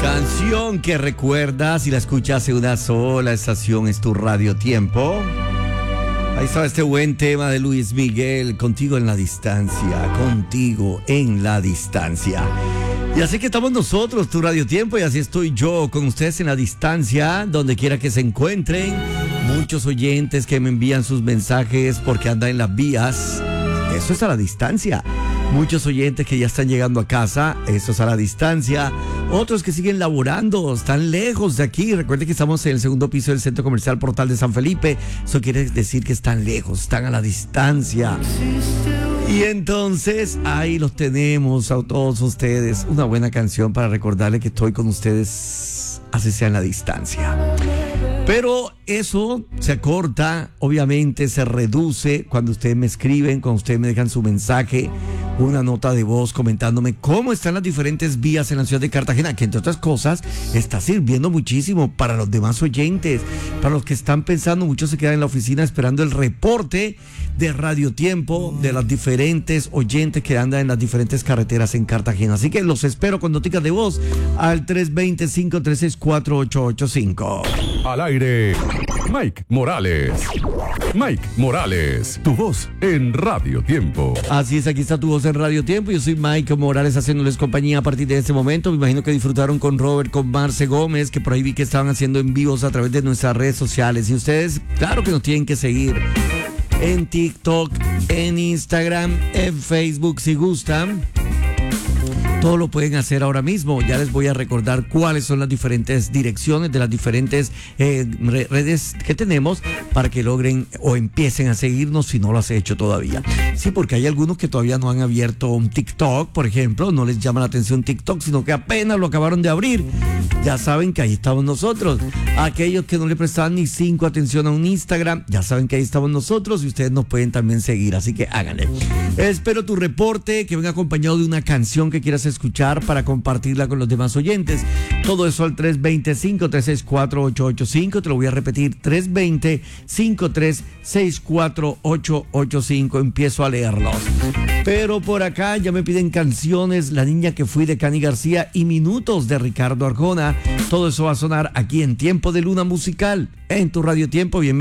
Canción que recuerdas y la escuchas en una sola estación es tu Radio Tiempo. Ahí estaba este buen tema de Luis Miguel, Contigo en la Distancia, Contigo en la Distancia. Y así que estamos nosotros, tu Radio Tiempo, y así estoy yo con ustedes en la distancia, donde quiera que se encuentren. Muchos oyentes que me envían sus mensajes porque andan en las vías. Eso es a la distancia. Muchos oyentes que ya están llegando a casa, eso es a la distancia. Otros que siguen laborando, están lejos de aquí. Recuerden que estamos en el segundo piso del Centro Comercial Portal de San Felipe. Eso quiere decir que están lejos, están a la distancia. Y entonces ahí los tenemos a todos ustedes. Una buena canción para recordarles que estoy con ustedes, así sea en la distancia. Pero eso se acorta, obviamente se reduce cuando ustedes me escriben, cuando ustedes me dejan su mensaje, una nota de voz comentándome cómo están las diferentes vías en la ciudad de Cartagena, que entre otras cosas está sirviendo muchísimo para los demás oyentes, para los que están pensando. Muchos se quedan en la oficina esperando el reporte de Radio Tiempo de las diferentes oyentes que andan en las diferentes carreteras en Cartagena. Así que los espero con noticas de voz al 320-536-4885. Al aire, Mike Morales. Mike Morales, tu voz en Radio Tiempo. Así es, aquí está tu voz en Radio Tiempo. Yo soy Mike Morales haciéndoles compañía a partir de este momento. Me imagino que disfrutaron con Robert, con Marce Gómez, que por ahí vi que estaban haciendo en vivos a través de nuestras redes sociales. Y ustedes, claro que nos tienen que seguir en TikTok, en Instagram, en Facebook si gustan. Todo lo pueden hacer ahora mismo. Ya les voy a recordar cuáles son las diferentes direcciones de las diferentes redes que tenemos para que logren o empiecen a seguirnos si no lo has hecho todavía. Sí, porque hay algunos que todavía no han abierto un TikTok, por ejemplo, no les llama la atención TikTok, sino que apenas lo acabaron de abrir. Ya saben que ahí estamos nosotros. Aquellos que no le prestaban ni 5 atención a un Instagram, ya saben que ahí estamos nosotros y ustedes nos pueden también seguir, así que háganle. Espero tu reporte que venga acompañado de una canción que quieras escuchar para compartirla con los demás oyentes. Todo eso al 320-536-4885. Te lo voy a repetir, 320-536-4885. Empiezo a leerlos. Pero por acá ya me piden canciones, La Niña que Fui de Cani García y Minutos de Ricardo Arjona. Todo eso va a sonar aquí en Tiempo de Luna Musical, en tu Radio Tiempo. Bien.